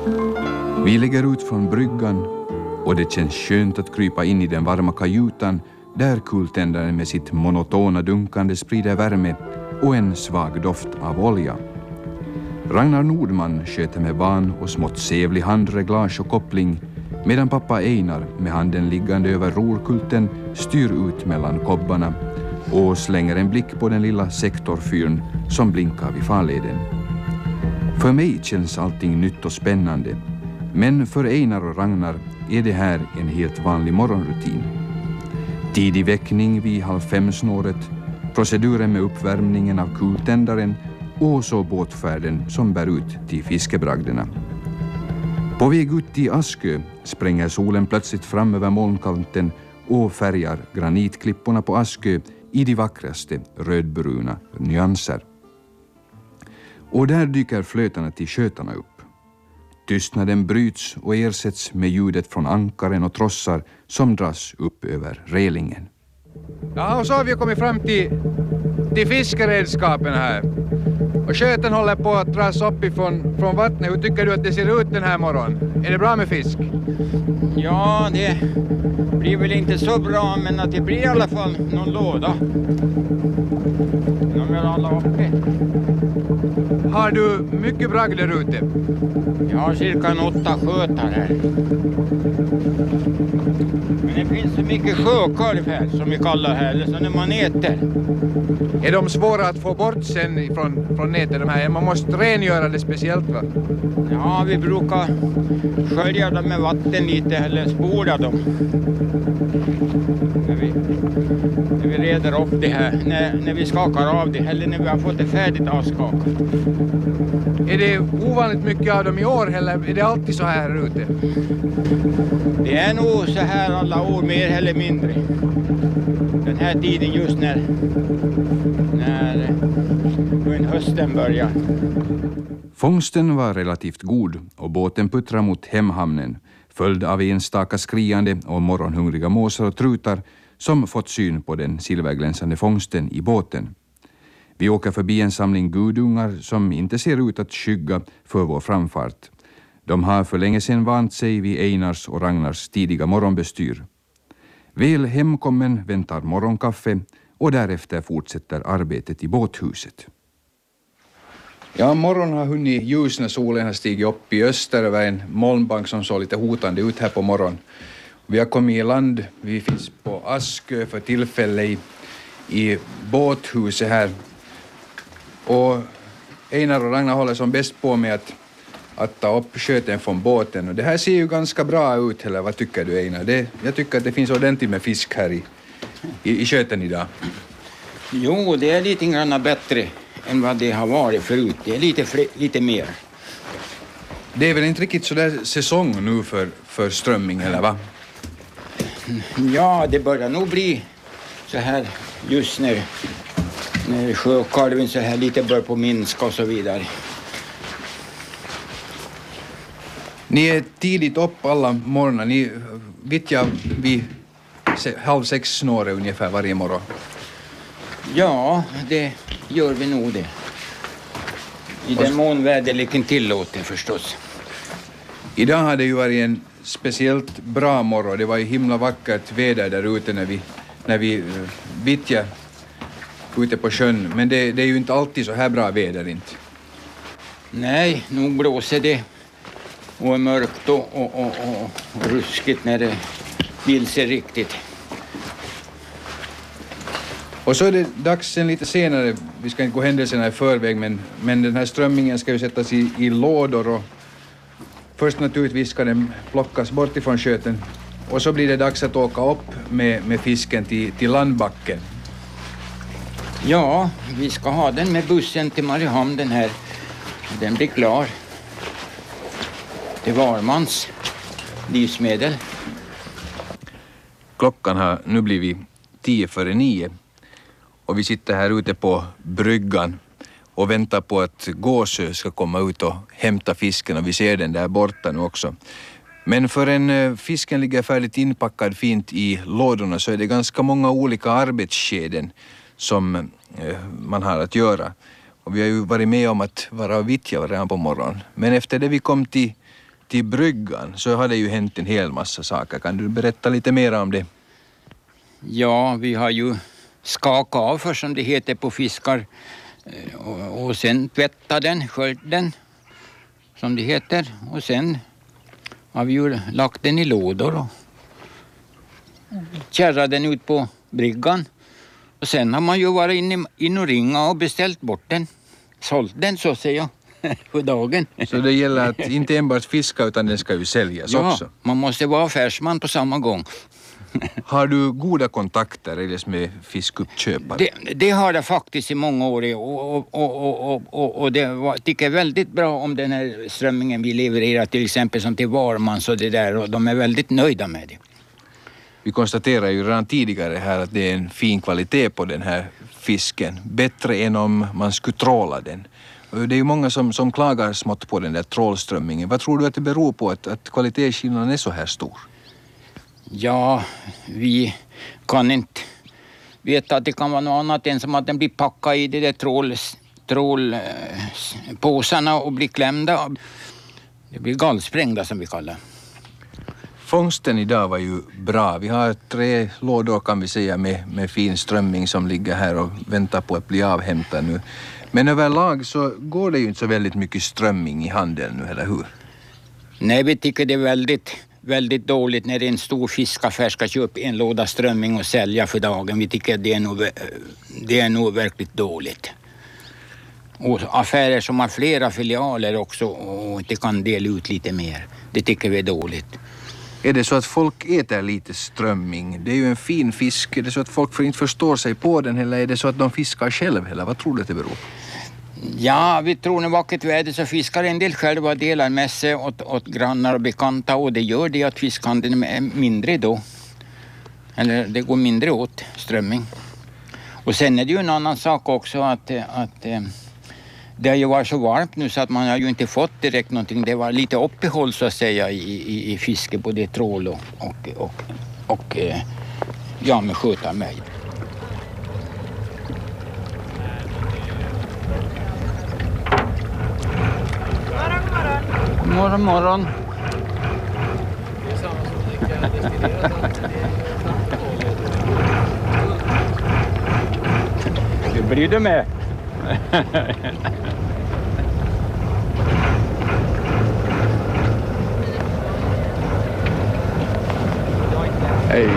Vi lägger ut från bryggan och det känns skönt att krypa in i den varma kajutan där kultändaren med sitt monotona dunkande sprider värme och en svag doft av olja. Ragnar Nordman sköter med van och smått sevlig handreglage och koppling medan pappa Einar med handen liggande över rorkulten styr ut mellan kobbarna och slänger en blick på den lilla sektorfyren som blinkar vid farleden. För mig känns allting nytt och spännande, men för Einar och Ragnar är det här en helt vanlig morgonrutin. Tidig väckning vid 4:30-snåret, proceduren med uppvärmningen av kultändaren och så båtfärden som bär ut till fiskebragderna. På väg ut till Askö spränger solen plötsligt fram över molnkanten och färgar granitklipporna på Askö i de vackraste rödbruna nyanser. Och där dyker flötarna till skötarna upp. Tystnaden bryts och ersätts med ljudet från ankaren och trossar som dras upp över relingen. Ja, och så har vi kommit fram till fiskeredskapen här. Och sköten håller på att dras upp från vattnet. Hur tycker du att det ser ut den här morgonen? Är det bra med fisk? Ja, det blir väl inte så bra, men att det blir i alla fall någon låda. De är alla uppe. Har du mycket bragder ute? Jag har cirka 8 skötar här. Men det finns så mycket sjökalv här som vi kallar här, eller sådana maneter. Är de svåra att få bort sen från nätet de här? Man måste rengöra det speciellt, va? Ja, vi brukar skölja dem med vatten lite eller spola dem. När vi reder upp det här, när vi skakar av det eller när vi har fått det färdigt avskakat. Är det ovanligt mycket av dem i år eller är det alltid så här ute? Det är nog så här alla år, mer eller mindre. Den här tiden just när hösten börjar. Fångsten var relativt god och båten puttrar mot hemhamnen, följd av enstaka skriande och morgonhungriga måsar och trutar som fått syn på den silverglänsande fångsten i båten. Vi åker förbi en samling gudungar som inte ser ut att skygga för vår framfart. De har för länge sedan vant sig vid Einars och Ragnars tidiga morgonbestyr. Väl hemkommen väntar morgonkaffe och därefter fortsätter arbetet i båthuset. Ja, morgonen har hunnit ljusna, solen har stigit upp i öster över en molnbank som såg lite hotande ut här på morgonen. Vi har kommit i land, vi finns på Askö för tillfället i båthuset här. Och Einar och Ragnar håller som bäst på med att ta upp sköten från båten. Och det här ser ju ganska bra ut, eller vad tycker du, Einar? Jag tycker att det finns ordentligt med fisk här i sköten idag. Jo, det är lite grann bättre än vad det har varit förut. Det är lite mer. Det är väl inte riktigt så där säsong nu för strömming, eller va? Ja, det börjar nog bli så här just när sjökalven så här lite börjar på minska och så vidare. Ni är tidigt upp alla morgnar. Ni vet jag vid 5:30 ungefär varje morgon. Ja, det gör vi nog det. I den mån väderleken tillåter förstås. Idag har det ju varit en speciellt bra morgon. Det var ju himla vackert väder där ute när vi vittjar ute på sjön. Men det är ju inte alltid så här bra väder inte. Nej, nog blåser det. Och är mörkt och ruskigt när det vilser riktigt. Och så är det dags sen lite senare, vi ska inte gå händelserna i förväg, men den här strömmingen ska ju sättas i lådor och först naturligtvis ska den plockas bort ifrån sköten och så blir det dags att åka upp med fisken till landbacken. Ja, vi ska ha den med bussen till Mariehamn den här. Den blir klar. Det var mans livsmedel. Klockan har nu blivit 9:10 och vi sitter här ute på bryggan och väntar på att Gåsö ska komma ut och hämta fisken och vi ser den där borta nu också. Men förrän fisken ligger färdigt inpackad fint i lådorna så är det ganska många olika arbetsskeden som man har att göra. Och vi har ju varit med om att vara och vittja redan på morgonen. Men efter det vi kom till till bryggan så har det ju hänt en hel massa saker. Kan du berätta lite mer om det? Ja, vi har ju skakat av för som det heter på fiskar och sen tvättat den, sköljt den som det heter och sen har vi ju lagt den i lådor och kärrat den ut på bryggan och sen har man ju varit in och ringa och beställt bort den, sålt den så att säga för dagen. Så det gäller att inte enbart fiska utan den ska ju säljas också? Ja, man måste vara affärsman på samma gång. Har du goda kontakter eller med fiskuppköpare? Det har jag faktiskt i många år och det tycker jag väldigt bra om den här strömmingen vi levererar till exempel som till Varmans och det där och de är väldigt nöjda med det. Vi konstaterar ju redan tidigare här att det är en fin kvalitet på den här fisken. Bättre än om man skulle tråla den. Det är ju många som klagar smått på den där trålströmmingen. Vad tror du att det beror på att kvalitetsskillnaden är så här stor? Ja, vi kan inte veta att det kan vara något annat än som att den blir packad i de där trålpåsarna och blir klämda. Det blir gallsprängda som vi kallar. Fångsten idag var ju bra. Vi har 3 lådor kan vi säga med fin strömming som ligger här och väntar på att bli avhämtad nu. Men överlag så går det ju inte så väldigt mycket strömming i handeln nu, eller hur? Nej, vi tycker det är väldigt dåligt när en stor fiskaffär ska köpa en låda strömming och sälja för dagen. Vi tycker det är nog verkligt dåligt. Och affärer som har flera filialer också och inte kan dela ut lite mer. Det tycker vi är dåligt. Är det så att folk äter lite strömming? Det är ju en fin fisk. Är det så att folk inte förstår sig på den eller är det så att de fiskar själv? Eller vad tror du att det beror på? Ja, vi tror när vackert väder så fiskar en del själva delar med sig åt grannar och bekanta och det gör det att fiskhandeln är mindre då. Eller det går mindre åt strömming. Och sen är det ju en annan sak också att det har ju varit så varmt nu så att man har ju inte fått direkt någonting. Det var lite uppehåll så att säga i fiske både trål och med skötarmöj. Morgon. Du bryr dig med. Hej.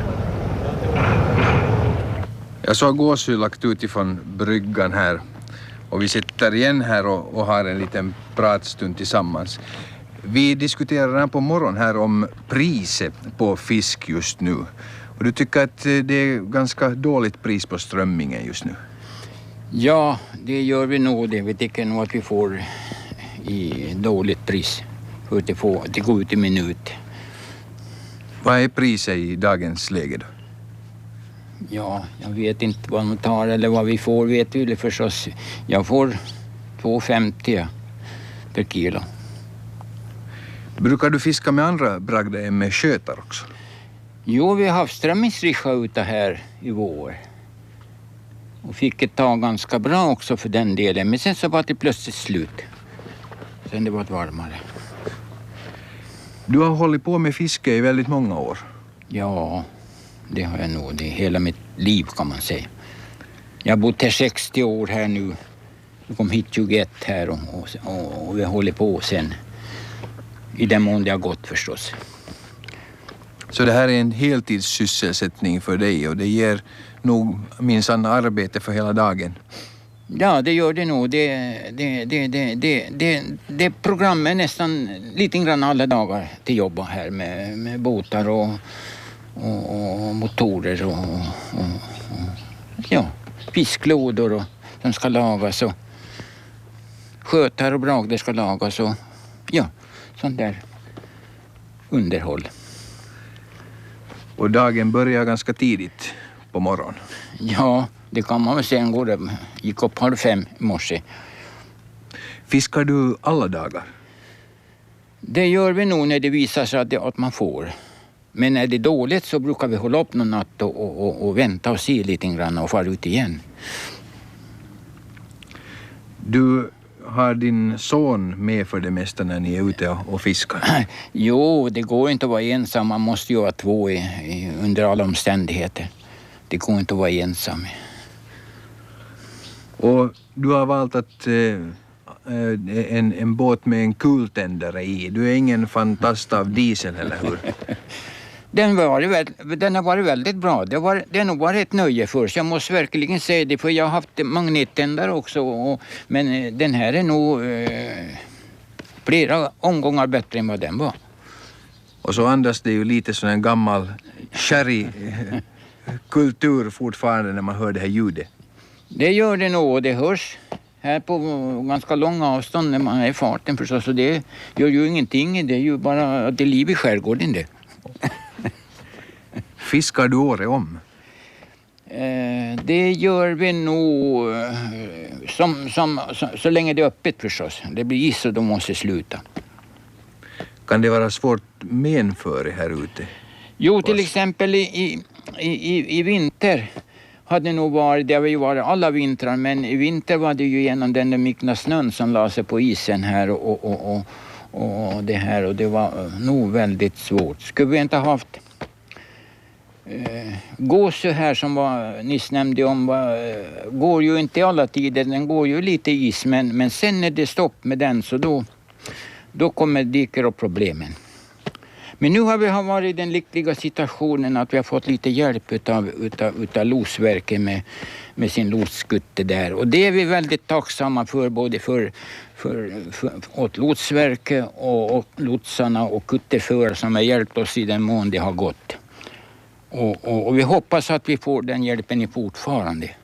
Jag såg gåshyl lagt ut ifrån bryggan här. Och vi sitter igen här och har en liten pratstund tillsammans. Vi diskuterar redan på morgon här om priset på fisk just nu. Och du tycker att det är ganska dåligt pris på strömmingen just nu? Ja, det gör vi nog det. Vi tycker nog att vi får i dåligt pris för att det går ut i minut. Vad är priset i dagens läge då? Ja, jag vet inte vad man tar eller vad vi får vet du det förstås. Jag får 2,50 per kilo. Brukar du fiska med andra bragder än med skötar också? Jo, vi har haft strömmingsrischa ute här i vår. Och fick ett tag ganska bra också för den delen. Men sen så var det plötsligt slut. Sen det var varmare. Du har hållit på med fiske i väldigt många år. Ja, det har jag nog. Det är hela mitt liv kan man säga. Jag har bott här 60 år här nu. Jag kom hit 21 här och vi har hållit på sen. I den mån det har gått förstås. Så det här är en heltidssysselsättning för dig och det ger nog minsann arbete för hela dagen? Ja, det gör det nog. Det programmet nästan lite grann alla dagar till jobba här med båtar och motorer och fisklådor och som ska lagas och skötar och bragder ska lagas och sånt där underhåll. Och dagen börjar ganska tidigt på morgonen? Ja, det kan man väl säga. Gick upp 4:30 i morse. Fiskar du alla dagar? Det gör vi nog när det visar sig att man får. Men när det är dåligt så brukar vi hålla upp någon natt och vänta och se lite grann och fara ut igen. Du har din son med för det mesta när ni är ute och fiskar? Jo, det går inte att vara ensam. Man måste ju vara två under alla omständigheter. Det går inte att vara ensam. Och du har valt att en båt med en kultändare i. Du är ingen fantast av diesel, eller hur? Den har varit väldigt bra. Det har nog varit ett nöje för sig. Jag måste verkligen säga det, för jag har haft magnettändare också. Men den här är nog flera omgångar bättre än vad den var. Och så andas det ju lite sån en gammal sherry kultur fortfarande när man hör det här ljudet. Det gör det nog, och det hörs här på ganska långa avstånd när man är i farten förstås. Så det gör ju ingenting. Det är ju bara att det är liv i skärgården det. Fiskar du året om? Det gör vi nog så länge det är öppet förstås. Det blir is och de måste sluta. Kan det vara svårt men för er här ute? Jo, till exempel i vinter hade nog varit, det har ju varit alla vintrar, men i vinter var det ju genom den där myckna snön som la sig på isen här och det här, och det var nog väldigt svårt. Skulle vi inte ha haft gås här som var nyss nämnde om, går ju inte i alla tider, den går ju lite is, men sen är det stopp med den, så då dyker upp problemen. Men nu har vi varit i den lyckliga situationen att vi har fått lite hjälp utav lotsverket med sin lotsskutte där. Och det är vi väldigt tacksamma för, både åt lotsverket och lotsarna och kutteförare som har hjälpt oss i den mån det har gått. Och vi hoppas att vi får den hjälpen i fortfarande.